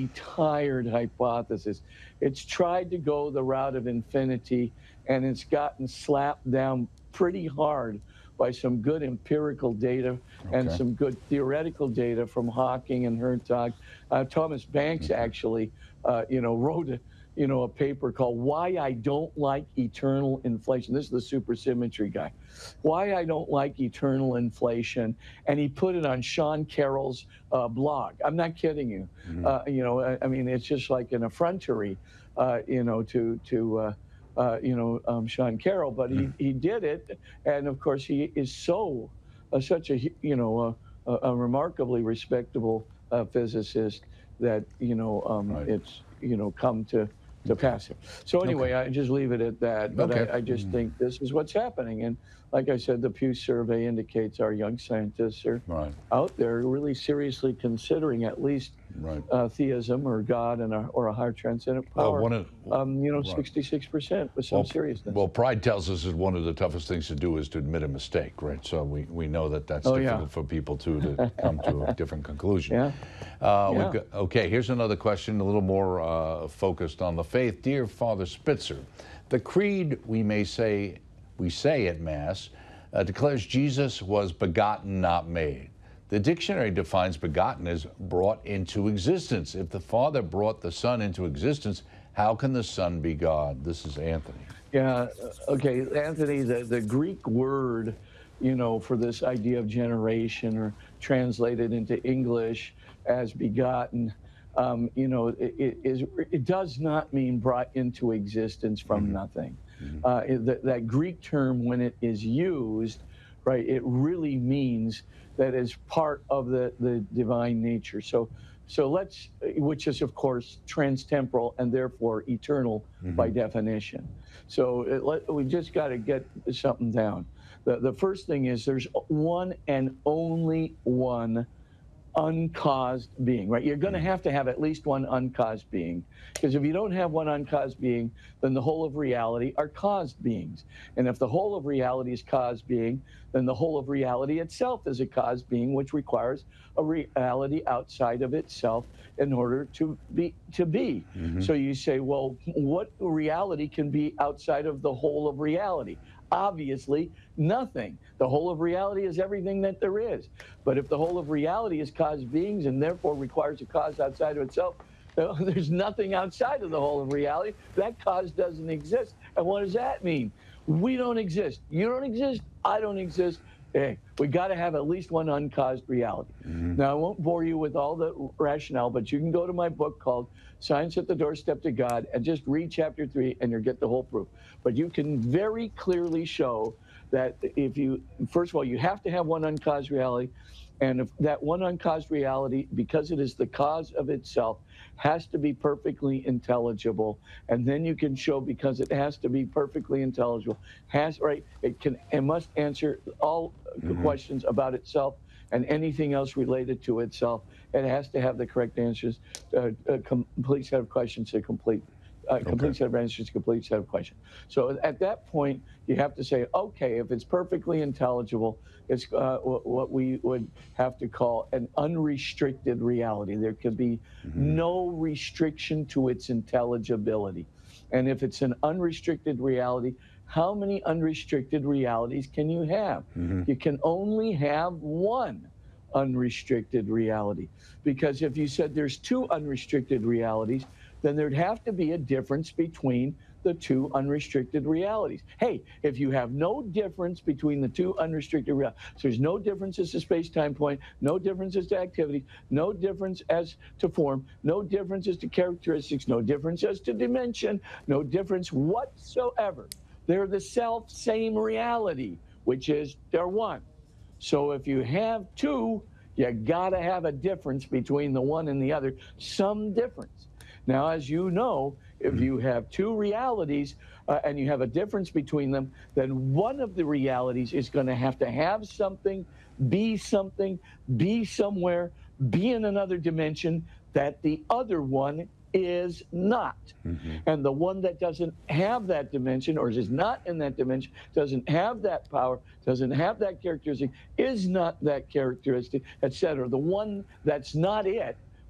tired hypothesis. It's tried to go the route of infinity, and it's gotten slapped down pretty hard by some good empirical data and Okay. some good theoretical data from Hawking and Hertog. Thomas Banks actually, wrote a paper called "Why I Don't Like Eternal Inflation." This is the supersymmetry guy. Why I don't like eternal inflation, and he put it on Sean Carroll's blog. I'm not kidding you. I mean, it's just like an effrontery, to Sean Carroll, but he did it, and of course he is such a remarkably respectable physicist that Right. it's come to pass him. So anyway, I just leave it at that. But Okay. I just think this is what's happening, and like I said, the Pew survey indicates our young scientists are Right. out there really seriously considering at least Right. theism or God or a higher transcendent power. Right. 66% with some seriousness. Well, pride tells us that one of the toughest things to do is to admit a mistake, right? So we know that that's difficult for people to come to a different conclusion. Okay, here's another question, a little more focused on the faith. Dear Father Spitzer, the creed we say at Mass declares Jesus was begotten, not made. The dictionary defines begotten as brought into existence. If the Father brought the Son into existence, how can the Son be God? This is Anthony. Yeah, okay, Anthony, the Greek word, for this idea of generation, or translated into English as begotten, it does not mean brought into existence from nothing. That Greek term, when it is used, right, it really means that is part of the divine nature. So which is of course transtemporal and therefore eternal by definition. So we just got to get something down. The first thing is there's one and only one uncaused being, right? You're going to have at least one uncaused being, because if you don't have one uncaused being, then the whole of reality are caused beings. And if the whole of reality is caused being, then the whole of reality itself is a caused being, which requires a reality outside of itself in order to be. So you say, well, what reality can be outside of the whole of reality? Obviously, nothing. The whole of reality is everything that there is. But if the whole of reality is caused beings and therefore requires a cause outside of itself, there's nothing outside of the whole of reality. That cause doesn't exist. And what does that mean? We don't exist. You don't exist. I don't exist. Hey, we got to have at least one uncaused reality. Now, I won't bore you with all the rationale, but you can go to my book called Science at the Doorstep to God and just read chapter 3 and you'll get the whole proof. But you can very clearly show that first of all, you have to have one uncaused reality. And if that one uncaused reality, because it is the cause of itself, has to be perfectly intelligible. And then you can show, because it has to be perfectly intelligible, it must answer all questions about itself and anything else related to itself. It has to have the correct answers, a complete set of questions to complete. Complete set of answers, complete set of questions. So at that point, you have to say, okay, if it's perfectly intelligible, it's what we would have to call an unrestricted reality. There could be no restriction to its intelligibility. And if it's an unrestricted reality, how many unrestricted realities can you have? You can only have one unrestricted reality. Because if you said there's two unrestricted realities, then there'd have to be a difference between the two unrestricted realities. Hey, if you have no difference between the two unrestricted realities, so there's no difference as to space-time point, no difference as to activity, no difference as to form, no difference as to characteristics, no difference as to dimension, no difference whatsoever. They're the self-same reality, which is they're one. So if you have two, you gotta have a difference between the one and the other, some difference. Now, as you know, if you have two realities and you have a difference between them, then one of the realities is going to have something, be somewhere, be in another dimension that the other one is not. And the one that doesn't have that dimension, or is not in that dimension, doesn't have that power, doesn't have that characteristic, is not that characteristic, etc. The one that's not it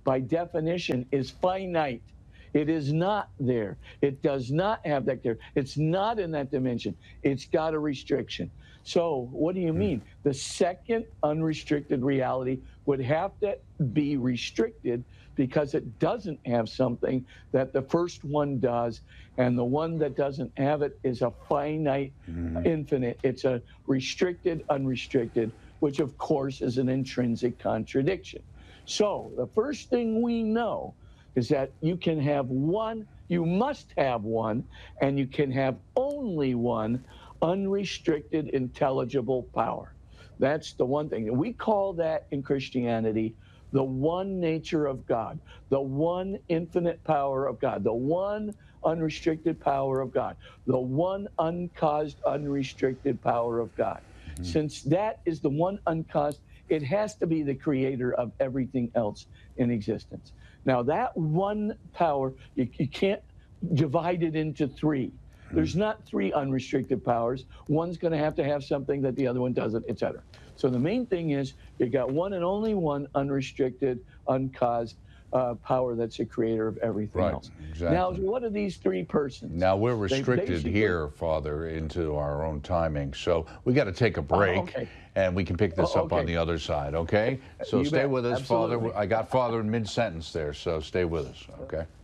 by definition, is finite. It is not there. It does not have that there. It's not in that dimension. It's got a restriction. So what do you mean? The second unrestricted reality would have to be restricted because it doesn't have something that the first one does, and the one that doesn't have it is a finite, infinite. It's a restricted, unrestricted, which of course is an intrinsic contradiction. So the first thing we know is that you can have one, you must have one, and you can have only one unrestricted, intelligible power. That's the one thing. We call that in Christianity the one nature of God, the one infinite power of God, the one unrestricted power of God, the one uncaused, unrestricted power of God. Since that is the one uncaused, it has to be the creator of everything else in existence. Now, that one power, you can't divide it into three. There's not three unrestricted powers. One's going to have something that the other one doesn't, et cetera. So the main thing is you got one and only one unrestricted, uncaused power that's the creator of everything else. Exactly. Now, what are these three persons? Now, we're restricted here, Father, into our own timing. So we got to take a break, and we can pick this up on the other side, okay? So stay with us, Father. I got Father in mid-sentence there, so stay with us, okay?